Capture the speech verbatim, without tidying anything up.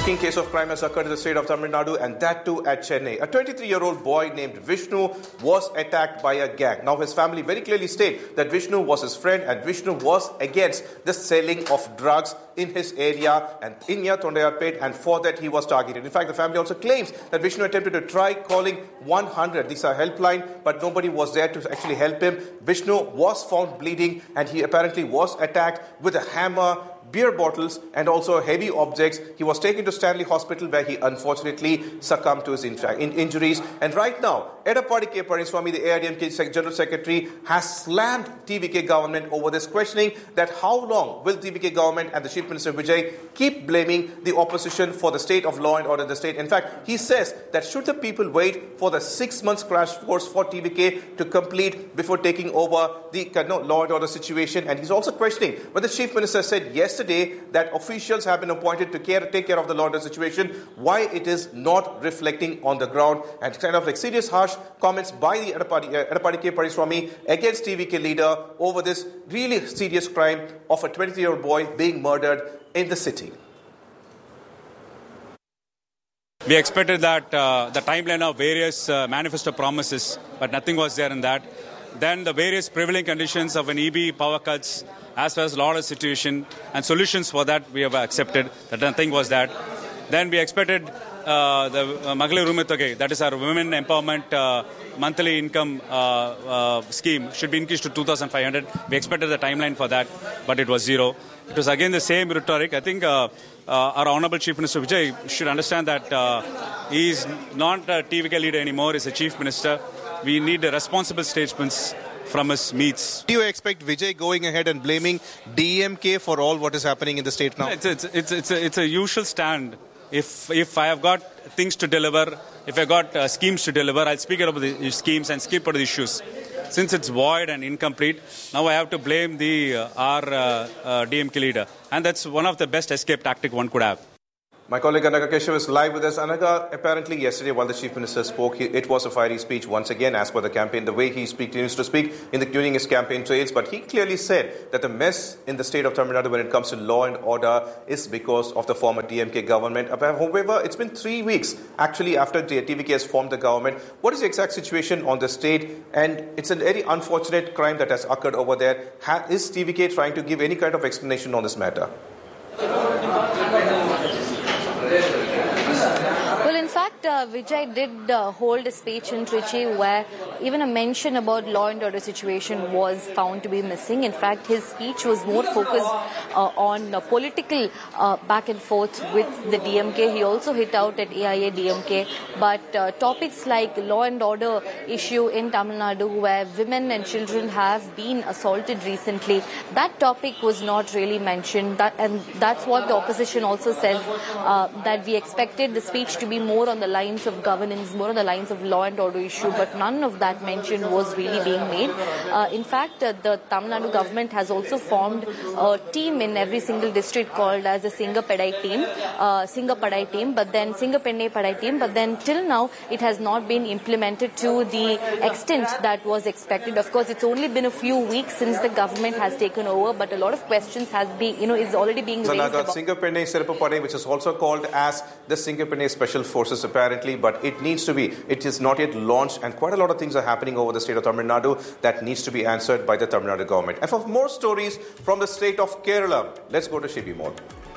Shocking case of crime has occurred in the state of Tamil Nadu, and that too at Chennai. A twenty-three-year-old boy named Vishnu was attacked by a gang. Now, his family very clearly state that Vishnu was his friend and Vishnu was against the selling of drugs in his area and in near Thondayarpet, and for that he was targeted. In fact, the family also claims that Vishnu attempted to try calling one hundred. These are helpline, but nobody was there to actually help him. Vishnu was found bleeding and he apparently was attacked with a hammer, beer bottles and also heavy objects. He was taken to Stanley Hospital where he unfortunately succumbed to his in- in- injuries. And right now, Edappadi K. Palaniswamy, the A I A D M K General Secretary, has slammed T V K government over this, questioning that how long will T V K government and the Chief Minister Vijay keep blaming the opposition for the state of law and order in the state. In fact, he says that should the people wait for the six months crash course for T V K to complete before taking over the no, law and order situation. And he's also questioning what the Chief Minister said yesterday that officials have been appointed to care, take care of the law and order situation, why it is not reflecting on the ground, and kind of like serious harsh comments by the Edappadi, uh, Edappadi K. Palaniswamy against T V K leader over this really serious crime of a twenty-three-year-old boy being murdered in the city. We expected that uh, the timeline of various uh, manifesto promises, but nothing was there in that. Then the various prevailing conditions of an E B power cuts, as well as law order situation and solutions for that we have accepted, that nothing was that. Then we expected uh, the uh, Magalur Umittogai, that is our women empowerment uh, monthly income uh, uh, scheme, should be increased to two thousand five hundred. We expected the timeline for that, but it was zero. It was again the same rhetoric. I think uh, uh, our Honorable Chief Minister Vijay should understand that uh, he is not a T V K leader anymore, he is a Chief Minister. We need a responsible statesman from his meets. Do you expect Vijay going ahead and blaming D M K for all what is happening in the state now? It's, it's, it's, it's, a, it's a usual stand. If if I have got things to deliver, if I got uh, schemes to deliver, I'll speak about the schemes and skip about the issues. Since it's void and incomplete, now I have to blame the uh, our uh, uh, D M K leader. And that's one of the best escape tactic one could have. My colleague Anaga Keshav is live with us. Anaga, apparently yesterday while the Chief Minister spoke, he, it was a fiery speech once again as per the campaign, the way he speak, he used to speak in the, during his campaign trails. But he clearly said that the mess in the state of Tamil Nadu when it comes to law and order is because of the former D M K government. However, it's been three weeks actually after T V K has formed the government. What is the exact situation on the state? And it's a very unfortunate crime that has occurred over there. Ha- is T V K trying to give any kind of explanation on this matter? Well, in fact, uh, Vijay did uh, hold a speech in Trichy where even a mention about law and order situation was found to be missing. In fact, his speech was more focused uh, on uh, political uh, back and forth with the D M K. He also hit out at A I A D M K. But uh, topics like law and order issue in Tamil Nadu, where women and children have been assaulted recently, that topic was not really mentioned. That, and that's what the opposition also says, uh, that we expected the speech to be more on the lines of governance, more on the lines of law and order issue, but none of that mention was really being made. Uh, in fact, uh, the Tamil Nadu government has also formed a team in every single district called as a Singapadai team, uh, Singapadai team, but then Singapenne Padai team, but then till now it has not been implemented to the extent that was expected. Of course, it's only been a few weeks since the government has taken over, but a lot of questions has been, you know, is already being raised. About Singapenne Sirappa Padai, which is also called as the Singapenne Special Forces apparently, but it needs to be, it is not yet launched, and quite a lot of things are happening over the state of Tamil Nadu that needs to be answered by the Tamil Nadu government. And for more stories from the state of Kerala, let's go to Shibi Mode.